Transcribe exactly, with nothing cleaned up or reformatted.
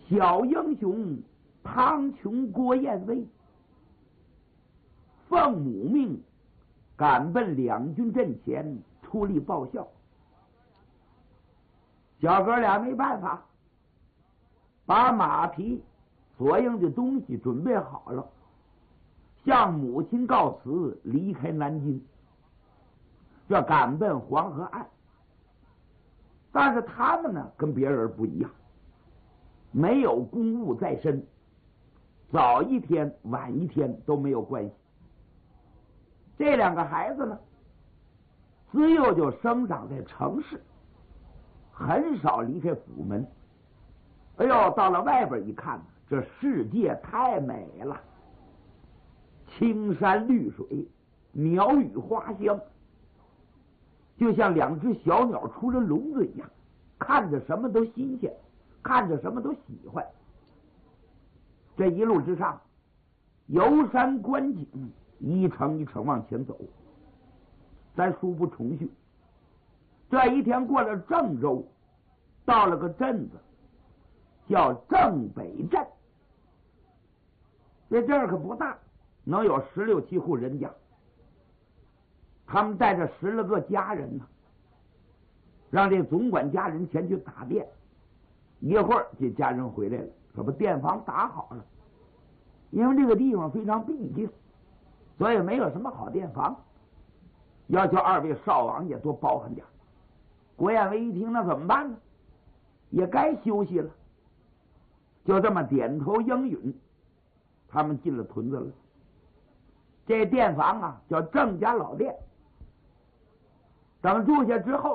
小英雄唐琼、郭彦威奉母命赶奔两军阵前出力报效。小哥俩没办法，把马匹所应的东西准备好了，向母亲告辞，离开南京，这赶奔黄河岸。但是他们呢，跟别人不一样，没有公务在身，早一天晚一天都没有关系。这两个孩子呢，自幼就生长在城市，很少离开府门。哎呦，到了外边一看，这世界太美了，青山绿水，鸟语花香，就像两只小鸟出了笼子一样，看着什么都新鲜，看着什么都喜欢。这一路之上，游山观景，一程一程往前走。咱书不重叙。这一天过了郑州，到了个镇子，叫郑北镇。这镇儿可不大，能有十六七户人家。他们带着十来个家人呢，让这总管家人前去打店。一会儿这家人回来了，可把店房打好了。因为这个地方非常僻静，所以没有什么好店房，要求二位少王爷多包涵点。郭彦威一听，那怎么办呢？也该休息了，就这么点头应允。他们进了屯子了。这店房啊，叫郑家老店。等住下之后，